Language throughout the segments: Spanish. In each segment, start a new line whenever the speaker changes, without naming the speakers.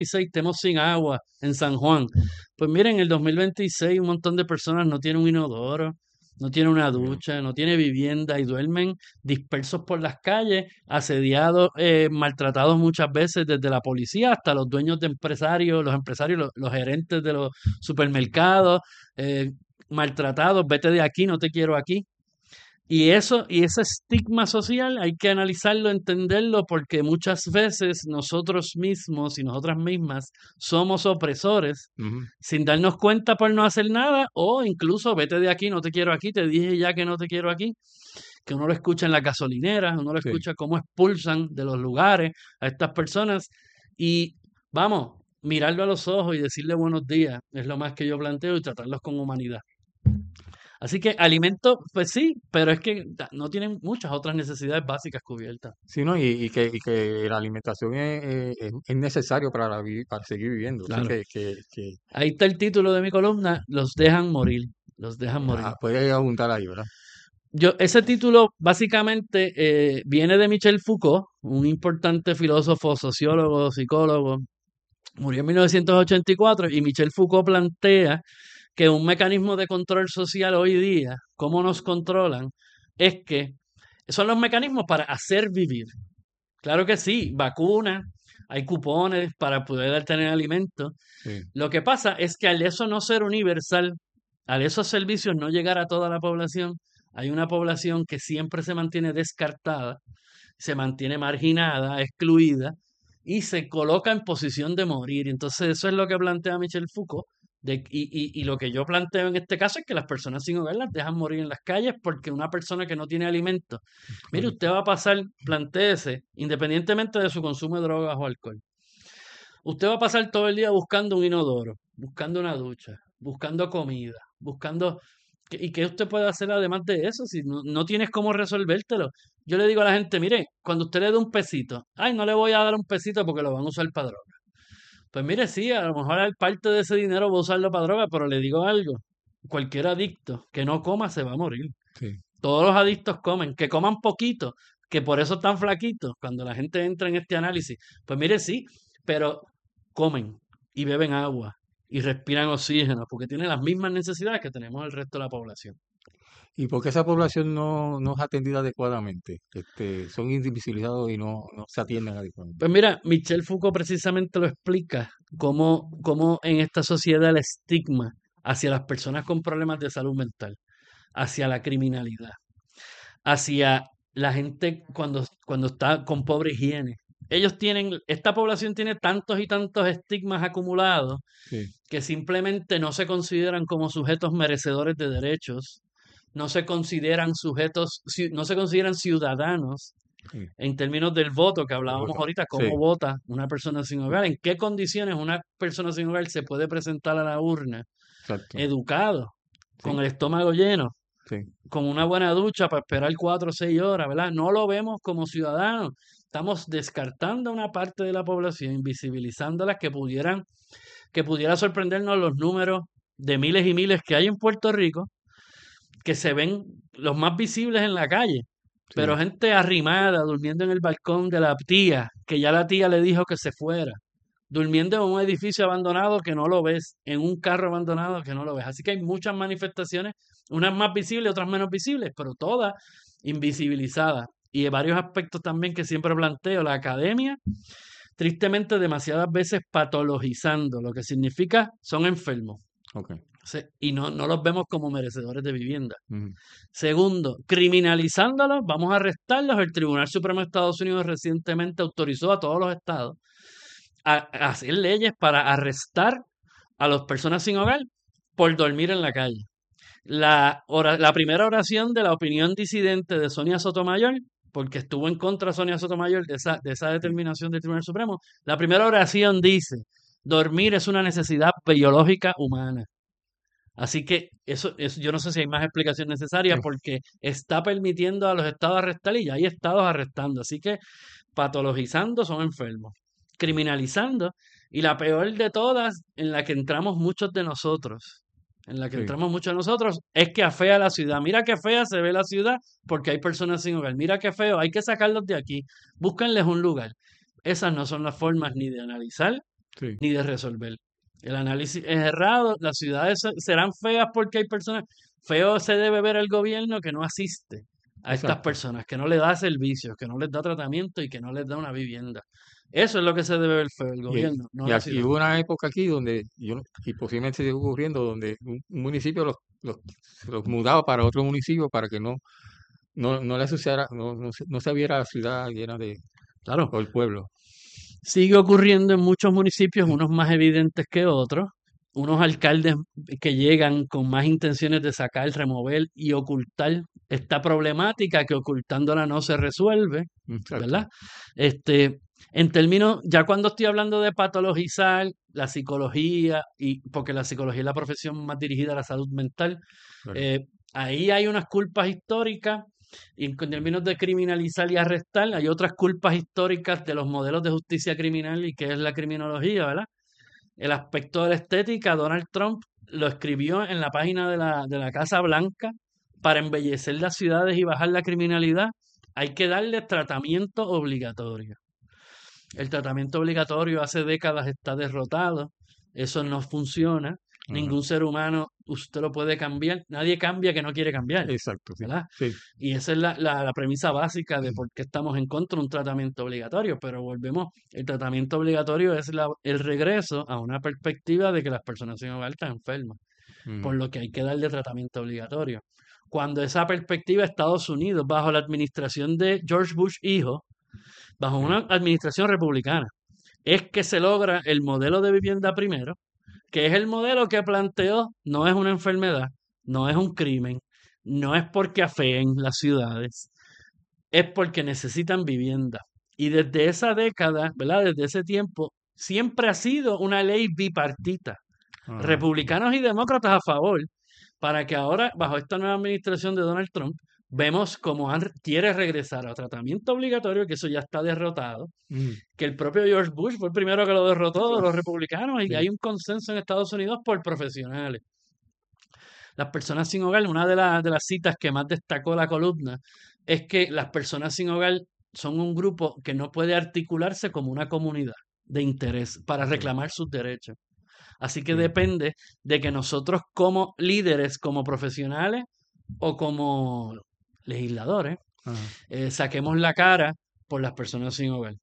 2026 estemos sin agua en San Juan. Pues miren, en el 2026 un montón de personas no tienen un inodoro, no tienen una
Sí.
ducha, no tienen vivienda y duermen dispersos por las calles, asediados, maltratados muchas veces desde la policía hasta los dueños de empresarios, los gerentes de los supermercados, eh, maltratados, vete de aquí, no te quiero aquí. Y eso, y ese estigma social hay que analizarlo, entenderlo, porque muchas veces nosotros mismos y nosotras mismas somos opresores
Ujú.
sin darnos cuenta por no hacer nada, o incluso vete de aquí, no te quiero aquí, te dije ya que no te quiero aquí, que uno lo escucha en las gasolineras, uno lo
Sí.
escucha cómo expulsan de los lugares a estas personas y vamos, mirarlo a los ojos y decirle buenos días es lo más que yo planteo y tratarlos con humanidad. Así que alimento, pues sí, pero es que no tienen muchas otras necesidades básicas cubiertas.
Sí, ¿no? Y que la alimentación es necesario para seguir viviendo. O sea,
Claro.
que
Ahí está el título de mi columna, los dejan morir, los dejan morir.
puede abundar ahí, ¿verdad?
Ese título básicamente viene de Michel Foucault, un importante filósofo, sociólogo, psicólogo, murió en 1984 y Michel Foucault plantea que un mecanismo de control social hoy día, cómo nos controlan, es que son los mecanismos para hacer vivir. Claro que sí, vacunas, hay cupones para poder tener alimentos.
Sí.
Lo que pasa es que al eso no ser universal, al esos servicios no llegar a toda la población, hay una población que siempre se mantiene descartada, se mantiene marginada, excluida y se coloca en posición de morir. Entonces eso es lo que plantea Michel Foucault. Y lo que yo planteo en este caso es que las personas sin hogar las dejan morir en las calles porque una persona que no tiene alimento, mire, usted
Correcto.
va a pasar, plantéese, independientemente de su consumo de drogas o alcohol, usted va a pasar todo el día buscando un inodoro, buscando una ducha, buscando comida, buscando... ¿Y qué usted puede hacer además de eso si no tienes cómo resolvértelo? Yo le digo a la gente, mire, cuando usted le dé un pesito, ay, no le voy a dar un pesito porque lo van a usar para droga. Pues mire, sí, a lo mejor parte de ese dinero va a usarlo para droga, pero le digo algo, cualquier adicto que no coma se va a morir.
Sí.
Todos los adictos comen, que coman poquito, que por eso están flaquitos. Cuando la gente entra en este análisis, pues mire, sí, pero comen y beben agua y respiran oxígeno, porque tienen las mismas necesidades que tenemos el resto de la población.
¿Y por qué esa población no es atendida adecuadamente? Son invisibilizados y no se atienden adecuadamente.
Pues mira, Michel Foucault precisamente lo explica, cómo en esta sociedad el estigma hacia las personas con problemas de salud mental, hacia la criminalidad, hacia la gente cuando está con pobre higiene. Esta población tiene tantos y tantos estigmas acumulados
Sí.
que simplemente no se consideran como sujetos merecedores de derechos, no se consideran no se consideran ciudadanos
Sí.
en términos del voto que
El
hablábamos
voto.
ahorita,
Sí.
cómo vota una persona sin hogar, en qué condiciones una persona sin hogar se puede presentar a la urna,
Exacto.
educado, con
Sí.
el estómago lleno,
Sí.
con una buena ducha para esperar 4 o 6 horas, ¿verdad? No lo vemos como ciudadanos. Estamos descartando a una parte de la población, invisibilizándolas que pudiera sorprendernos los números de miles y miles que hay en Puerto Rico, que se ven los más visibles en la calle, pero
Sí.
gente arrimada, durmiendo en el balcón de la tía, que ya la tía le dijo que se fuera, durmiendo en un edificio abandonado que no lo ves, en un carro abandonado que no lo ves. Así que hay muchas manifestaciones, unas más visibles, otras menos visibles, pero todas invisibilizadas. Y de varios aspectos también que siempre planteo, la academia, tristemente demasiadas veces patologizando, lo que significa son enfermos.
Ok.
Y no los vemos como merecedores de vivienda.
Ujú.
Segundo, criminalizándolos, vamos a arrestarlos. El Tribunal Supremo de Estados Unidos recientemente autorizó a todos los estados a hacer leyes para arrestar a las personas sin hogar por dormir en la calle. La primera oración de la opinión disidente de Sonia Sotomayor, porque estuvo en contra de Sonia Sotomayor de esa
Sí.
determinación del Tribunal Supremo, la primera oración dice, dormir es una necesidad biológica humana. Así que eso yo no sé si hay más explicación necesaria
Sí.
porque está permitiendo a los estados arrestar y ya hay estados arrestando. Así que patologizando son enfermos, criminalizando y la peor de todas en la que entramos muchos de nosotros, en la que
Sí.
entramos muchos de nosotros es que afea la ciudad. Mira qué fea se ve la ciudad porque hay personas sin hogar. Mira qué feo, hay que sacarlos de aquí. Búsquenles un lugar. Esas no son las formas ni de analizar
Sí,
ni de resolver. El análisis es errado, las ciudades serán feas porque hay personas, feo se debe ver al gobierno que no asiste a estas
exacto.
personas, que no les da servicios, que no les da tratamiento y que no les da una vivienda. Eso es lo que se debe ver feo, el
Y,
gobierno, no
y
la
aquí
ciudad.
hubo una época aquí donde, y posiblemente sigue ocurriendo, donde un municipio se los mudaba para otro municipio para que no le asociara, no se viera la ciudad llena de,
Claro,
o el pueblo.
sigue ocurriendo en muchos municipios, unos más evidentes que otros, unos alcaldes que llegan con más intenciones de sacar, remover y ocultar esta problemática que ocultándola no se resuelve,
Exacto.
¿verdad? Este, en términos, ya cuando estoy hablando de patologizar la psicología, y porque la psicología es la profesión más dirigida a la salud mental,
Claro.
eh, ahí hay unas culpas históricas y en términos de criminalizar y arrestar, hay otras culpas históricas de los modelos de justicia criminal y que es la criminología, ¿verdad? El aspecto de la estética, Donald Trump lo escribió en la página de la Casa Blanca para embellecer las ciudades y bajar la criminalidad. Hay que darle tratamiento obligatorio. El tratamiento obligatorio hace décadas está derrotado. Eso no funciona.
Ajá.
Ningún ser humano usted lo puede cambiar. Nadie cambia que no quiere cambiar,
Exacto, sí.
¿verdad?
Sí.
Y esa es la premisa básica de por qué estamos en contra de un tratamiento obligatorio. Pero volvemos, el tratamiento obligatorio es el regreso a una perspectiva de que las personas sin hogar están enfermas, por
Ujú.
lo que hay que darle tratamiento obligatorio. Cuando esa perspectiva Estados Unidos, bajo la administración de George Bush hijo, bajo
Sí.
una administración republicana, es que se logra el modelo de vivienda primero, que es el modelo que planteó, no es una enfermedad, no es un crimen, no es porque afeen las ciudades, es porque necesitan vivienda. Y desde esa década, ¿verdad? Desde ese tiempo, siempre ha sido una ley bipartita,
Ajá.
republicanos y demócratas a favor, para que ahora, bajo esta nueva administración de Donald Trump, vemos cómo quiere regresar a tratamiento obligatorio, que eso ya está derrotado,
Mm.
que el propio George Bush fue el primero que lo derrotó de los republicanos y
Sí.
hay un consenso en Estados Unidos por profesionales. Las personas sin hogar, una de las citas que más destacó la columna es que las personas sin hogar son un grupo que no puede articularse como una comunidad de interés para
Ok.
reclamar sus derechos. Así que
Sí.
depende de que nosotros como líderes, como profesionales o como legisladores,
Ajá.
saquemos la cara por las personas sin hogar.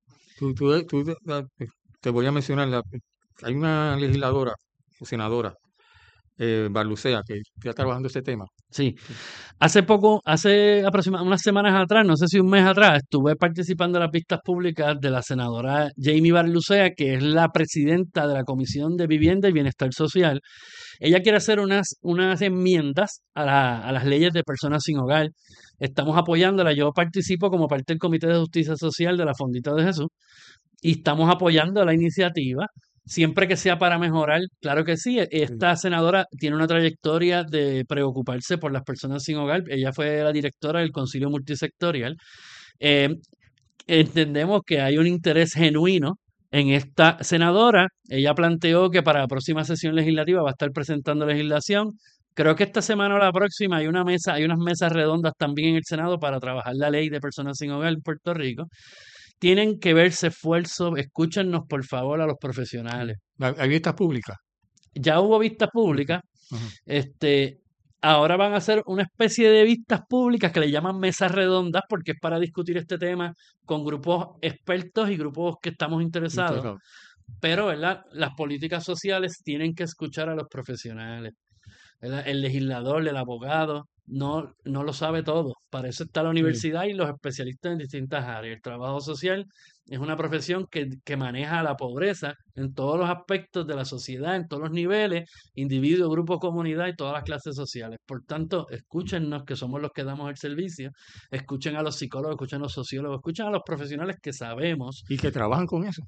Te voy a mencionar, hay una legisladora, o senadora, Barlucea, que está trabajando este tema.
Sí, hace poco, hace aproximadamente unas semanas atrás, no sé si un mes atrás, estuve participando en las vistas públicas de la senadora Jamie Barlucea, que es la presidenta de la Comisión de Vivienda y Bienestar Social. Ella quiere hacer unas enmiendas a las leyes de personas sin hogar. Estamos apoyándola. Yo participo como parte del Comité de Justicia Social de la Fondita de Jesús y estamos apoyando la iniciativa. Siempre que sea para mejorar, claro que sí.
Sí.
Esta senadora tiene una trayectoria de preocuparse por las personas sin hogar. Ella fue la directora del Concilio Multisectorial. Eh, Entendemos que hay un interés genuino en esta senadora. Ella planteó que para la próxima sesión legislativa va a estar presentando legislación. Creo que esta semana o la próxima hay unas mesas redondas también en el Senado para trabajar la ley de personas sin hogar en Puerto Rico. Tienen que verse esfuerzos, escúchenos por favor a los
Sí.
profesionales.
Hay vistas públicas.
Ya hubo vistas
Ok.
públicas,
Ajá.
este, ahora van a hacer una especie de vistas públicas que le llaman mesas redondas porque es para discutir este tema con grupos expertos y grupos que estamos interesados.
Interesado.
Pero, ¿verdad? Las políticas sociales tienen que escuchar a los profesionales. ¿Verdad? El legislador, el abogado, no lo sabe todo. Para eso está la
Sí.
universidad y los especialistas en distintas áreas. El trabajo social es una profesión que maneja la pobreza en todos los aspectos de la sociedad, en todos los niveles, individuo, grupo, comunidad y todas las clases sociales. Por tanto, escúchennos que somos los que damos el servicio, escuchen a los psicólogos, escuchen a los sociólogos, escuchen a los profesionales que sabemos
Y que trabajan con eso.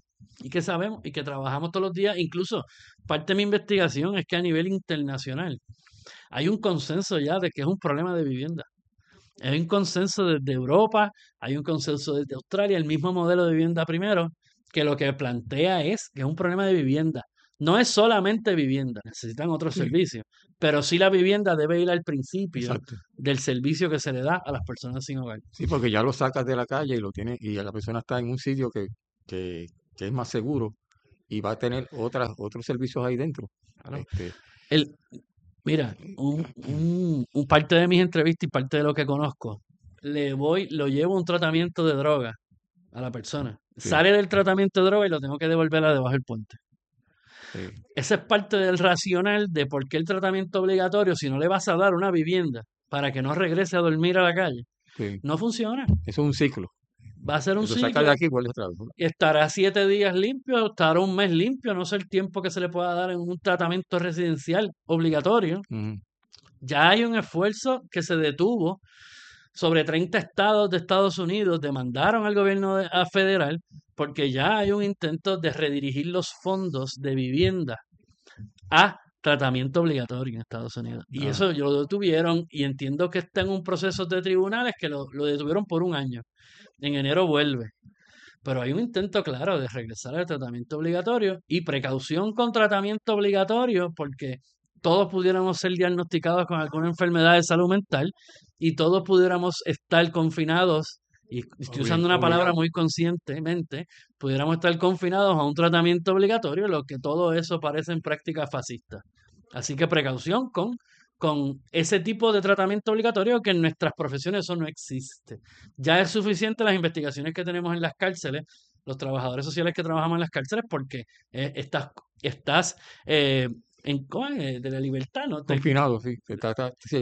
y que trabajamos todos los días. Incluso parte de mi investigación es que a nivel internacional hay un consenso ya de que es un problema de vivienda. Hay un consenso desde Europa, hay un consenso desde Australia, el mismo modelo de vivienda primero, que lo que plantea es que es un problema de vivienda. No es solamente vivienda, necesitan otros
Sí.
servicios, pero sí la vivienda debe ir al principio
Exacto.
del servicio que se le da a las personas sin hogar.
Sí, porque ya lo sacas de la calle y lo tienes, y la persona está en un sitio que, que es más seguro y va a tener otros servicios ahí dentro.
Claro.
Este,
El, mira, un parte de mis entrevistas y parte de lo que conozco, lo llevo a un tratamiento de droga a la persona.
sí,
Sale del tratamiento de droga y lo tengo que devolver a debajo del puente.
sí,
Esa es parte del racional de por qué el tratamiento obligatorio, si no le vas a dar una vivienda para que no regrese a dormir a la calle,
sí.
no funciona.
Eso es un ciclo.
Va a ser un
Lo saca de
ciclo.
aquí, vuelve otra vez.
Estará 7 días limpio, estará un mes limpio, no sé el tiempo que se le pueda dar en un tratamiento residencial obligatorio.
Ujú.
Ya hay un esfuerzo que se detuvo. Sobre 30 estados de Estados Unidos demandaron al gobierno federal porque ya hay un intento de redirigir los fondos de vivienda a tratamiento obligatorio en Estados Unidos. Y
Ah,
eso lo detuvieron y entiendo que está en un proceso de tribunales que lo detuvieron por un año. En enero vuelve. Pero hay un intento claro de regresar al tratamiento obligatorio y precaución con tratamiento obligatorio porque todos pudiéramos ser diagnosticados con alguna enfermedad de salud mental y todos pudiéramos estar confinados, y estoy usando una palabra
obligado.
muy conscientemente, pudiéramos estar confinados a un tratamiento obligatorio, lo que todo eso parece en práctica fascista. Así que precaución con ese tipo de tratamiento obligatorio que en nuestras profesiones eso no existe. Ya es suficiente las investigaciones que tenemos en las cárceles, los trabajadores sociales que trabajamos en las cárceles, porque estás ¿cómo es? De la libertad, ¿no?
Confinado, sí. Sí,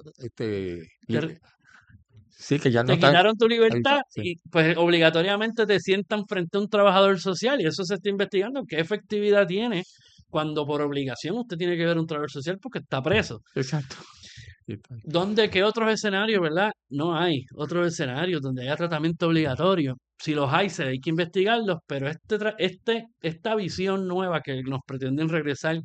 Te,
sí, que ya no
te
está
quitaron tu
ahí.
libertad
Sí,
y pues obligatoriamente te sientan frente a un trabajador social y eso se está investigando. ¿Qué efectividad tiene cuando por obligación usted tiene que ver a un trabajador social porque está preso?
exacto. Sí,
¿Dónde, qué otros escenarios, verdad? No hay otros escenarios donde haya tratamiento obligatorio. Si los hay, hay que investigarlos, pero esta visión nueva que nos pretenden regresar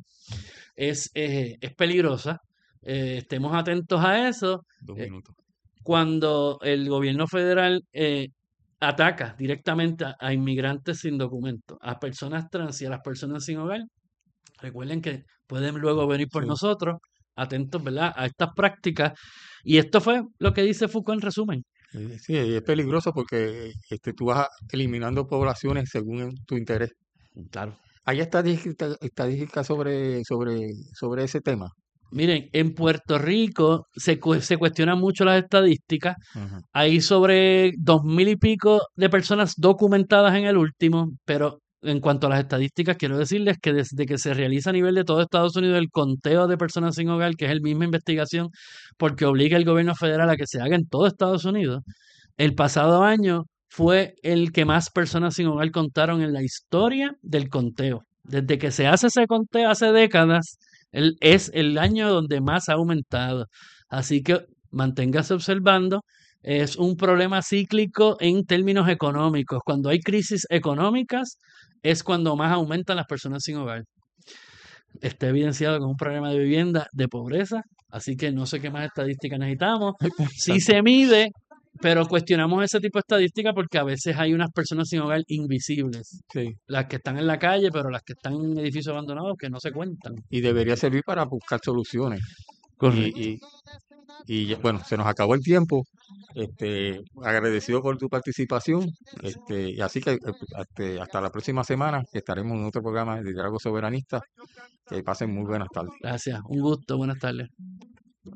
es peligrosa. Estemos atentos a eso.
2 minutos.
Cuando el gobierno federal ataca directamente a inmigrantes sin documento, a personas trans y a las personas sin hogar, recuerden que pueden luego venir por
Sí.
nosotros, atentos, ¿verdad?, a estas prácticas. Y esto fue lo que dice Foucault en resumen.
Sí, es peligroso porque tú vas eliminando poblaciones según tu interés.
Claro.
¿Hay estadísticas sobre ese tema?
Miren, en Puerto Rico se cuestionan mucho las estadísticas.
Ajá.
Hay sobre 2.000 y pico de personas documentadas en el último, pero en cuanto a las estadísticas, quiero decirles que desde que se realiza a nivel de todo Estados Unidos el conteo de personas sin hogar, que es la misma investigación, porque obliga el gobierno federal a que se haga en todo Estados Unidos, el pasado año fue el que más personas sin hogar contaron en la historia del conteo. Desde que se hace ese conteo hace décadas, es el año donde más ha aumentado. Así que manténgase observando. Es un problema cíclico en términos económicos. Cuando hay crisis económicas es cuando más aumentan las personas sin hogar. Está evidenciado con un problema de vivienda, de pobreza, así que no sé qué más estadísticas necesitamos. Sí
Exacto.
se mide, pero cuestionamos ese tipo de estadística porque a veces hay unas personas sin hogar invisibles,
Sí.
las que están en la calle, pero las que están en edificios abandonados que no se cuentan.
Y debería servir para buscar soluciones.
Correcto.
Y, bueno, se nos acabó el tiempo. Agradecido por tu participación. Y así que hasta la próxima semana que estaremos en otro programa de Liderazgo Soberanista. Que pasen muy buenas tardes.
Gracias. Un gusto. Buenas tardes.